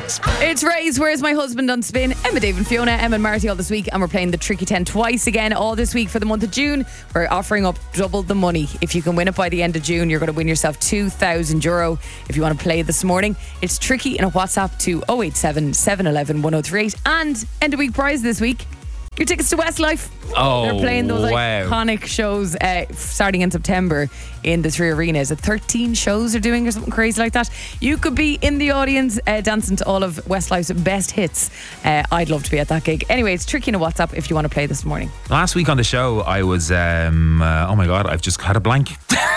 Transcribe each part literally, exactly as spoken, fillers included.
It's Ray's Where's My Husband on Spin. Emma, Dave and Fiona, Emma and Marty all this week, and we're playing the Tricky ten twice again all this week for the month of June. We're offering up double the money. If you can win it by the end of June, you're going to win yourself two thousand euro. If you want to play this morning, it's Tricky in a WhatsApp to oh eight seven, seven one one, one oh three eight. And end of week prize this week, your tickets to Westlife. Oh, they're playing those wow. iconic shows uh, starting in September in the three arenas. thirteen shows they're doing or something crazy like that. You could be in the audience uh, dancing to all of Westlife's best hits. Uh, I'd love to be at that gig. Anyway, it's Tricky in a WhatsApp if you want to play this morning. Last week on the show, I was, um, uh, oh my God, I've just had a blank.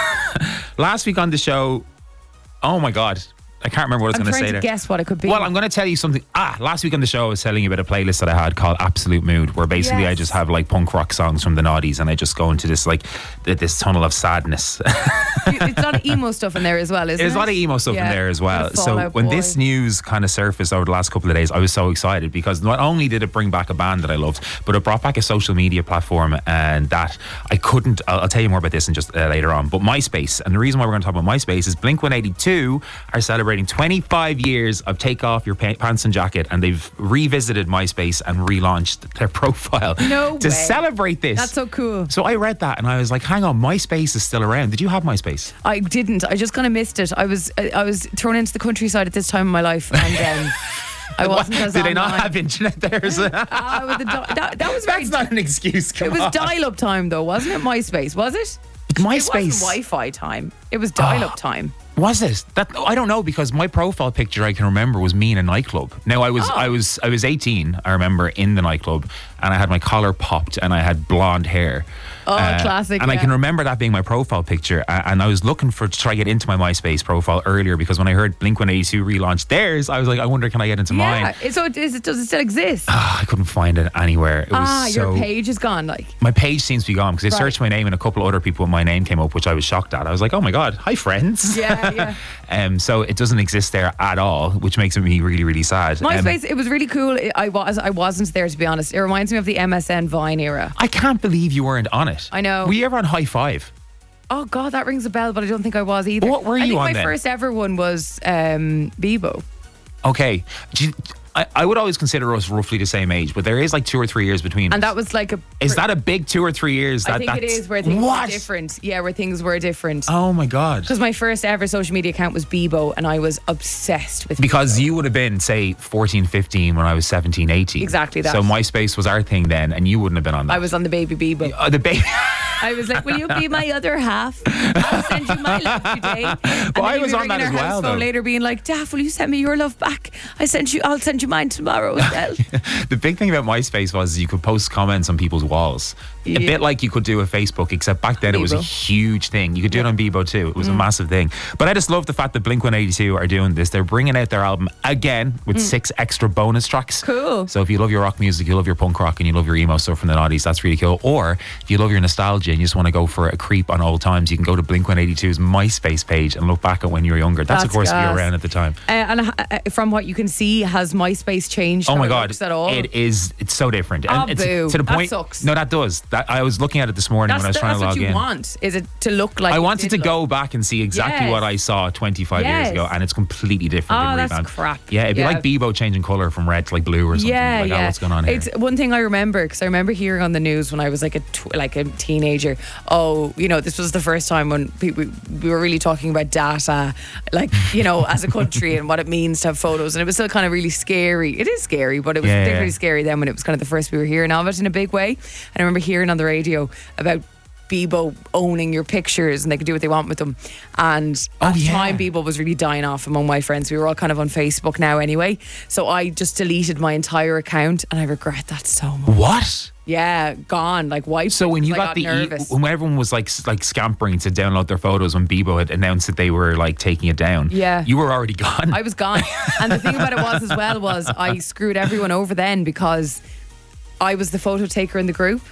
Last week on the show, oh my God, I can't remember what I was going to say there. I'm trying to guess what it could be. Well, I'm going to tell you something. Ah, last week on the show, I was telling you about a playlist that I had called Absolute Mood, where basically Yes. I just have like punk rock songs from the noughties, and I just go into this like th- this tunnel of sadness. It's a lot of emo stuff in there as well, isn't it? There's a lot of emo stuff Yeah. in there as well. Bit of So Fall Out when Boy. this news kind of surfaced over the last couple of days, I was so excited because not only did it bring back a band that I loved, but it brought back a social media platform, and that I couldn't. I'll, I'll tell you more about this in just uh, later on. But MySpace, and the reason why we're going to talk about MySpace is Blink one eighty-two are celebrating twenty-five years of Take Off Your pa- Pants and Jacket, and they've revisited MySpace and relaunched their profile No to way. celebrate this. That's so cool. So I read that and I was like, hang on, MySpace is still around. Did you have MySpace? I didn't. I just kind of missed it. I was I, I was thrown into the countryside at this time in my life, and um, I wasn't as Did they not online. have internet there? Ah, with the di- that, that was very. That's not an excuse. Come It was on. dial-up time, though, wasn't it? MySpace, was it? MySpace. It wasn't Wi-Fi time. It was dial-up Oh. time. Was it? That I don't know, because my profile picture I can remember was me in a nightclub. Now I was Oh. I was I was eighteen, I remember, in the nightclub, and I had my collar popped and I had blonde hair. Oh, classic, And I yeah. can remember that being my profile picture, a- and I was looking for to try to get into my MySpace profile earlier, because when I heard Blink one eighty-two relaunched theirs, I was like, I wonder, can I get into mine? Yeah. So it, is, it does it still exist? Ah, I couldn't find it anywhere. It was ah, so your page is gone. Like my page seems to be gone, because I Right. searched my name and a couple other people with my name came up, which I was shocked at. I was like, oh my God, hi friends. Yeah, yeah. um, so it doesn't exist there at all, which makes me really, really sad. Um, MySpace, it was really cool. It- I was I wasn't there, to be honest. It reminds me of the M S N Vine era. I can't believe you weren't on it. I know. Were you ever on High Five? Oh God, that rings a bell, but I don't think I was either. What were I you think on my then? first ever one was um, Bebo. Okay. Do you- I, I would always consider us roughly the same age, but there is like two or three years between us. And that was like a. Is that a big two or three years? That, I think it that's, is where things what? were different. Yeah, where things were different. Oh my God. Because my first ever social media account was Bebo, and I was obsessed with Because Bebo. you would have been, say, fourteen, fifteen when I was seventeen, eighteen. Exactly that. So MySpace was our thing then, and you wouldn't have been on that. I was on the baby Bebo. Uh, the baby. I was like, will you be my other half? I'll send you my love today. And then I you'd was be on that ringing as her well, house phone though. later being like, Daff, will you send me your love back? I sent you, I'll send you mine tomorrow as well. The big thing about MySpace was you could post comments on people's walls. A Yeah. bit like you could do a Facebook, except back then it was a Bebo. huge thing. You could do it on Bebo too. It was a massive thing. But I just love the fact that Blink one eighty-two are doing this. They're bringing out their album again with six extra bonus tracks. Cool. So if you love your rock music, you love your punk rock, and you love your emo stuff from the noughties, that's really cool. Or if you love your nostalgia and you just want to go for a creep on old times, you can go to Blink one eighty-two's MySpace page and look back at when you were younger. That's, of That's course if you gas. were around at the time. Uh, and uh, uh, from what you can see, has MySpace changed? Oh how my it God! looks at all? It is. It's so different. Oh, it's boo. to the That point. sucks. No, that does. That I was looking at it this morning That's, when I was the, trying that's to what log you in. want. Is it to look like? I it wanted to did go look? back and see exactly Yes. what I saw twenty-five years Yes. ago, and it's completely different. Oh, in that's revamp. crap. Yeah, it'd be Yeah. like Bebo changing color from red to like blue or something. Yeah, like, yeah. oh, what's going on here? It's one thing I remember, because I remember hearing on the news when I was like a tw- like a teenager. Oh, you know, this was the first time when people, we were really talking about data, like, you know, as a country and what it means to have photos, and it was still kind of really scary. It is scary, but it was Yeah, yeah. particularly scary then when it was kind of the first we were hearing of it in a big way. And I remember hearing on the radio about Bebo owning your pictures and they could do what they want with them. And Oh, at the yeah. time, Bebo was really dying off among my friends. We were all kind of on Facebook now anyway. So I just deleted my entire account, and I regret that so much. what? Yeah, gone, like wiped. So when you I got, the e- nervous. when everyone was like s- like scampering to download their photos when Bebo had announced that they were like taking it down, Yeah. you were already gone. I was gone. And the thing about it was as well was I screwed everyone over then, because I was the photo taker in the group.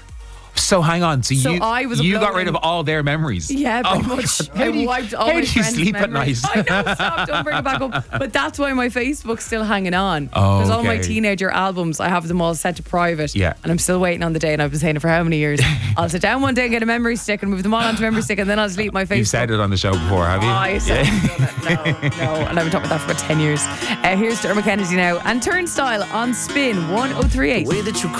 So hang on. So, So you I was you got uploading- rid of all their memories. Yeah, pretty Oh my much. God. I How do you- wiped all how my do you friends' sleep at memories. night? I know, stop, don't bring it back up. But that's why my Facebook's still hanging on. Oh, Because all my okay. teenager albums, I have them all set to private. Yeah. And I'm still waiting on the day, and I've been saying it for how many years? I'll sit down one day and get a memory stick and move them all onto memory stick, and then I'll delete my Facebook. You've said it on the show before, have you? Oh, I said no, no. And I've been talking about that for about ten years. Uh, here's Dermot Kennedy now and Turnstile on Spin one oh three eight. way that you